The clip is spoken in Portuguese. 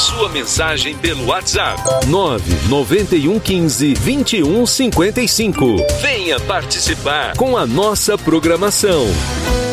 sua mensagem pelo WhatsApp 99115-2155. Venha participar com a nossa programação.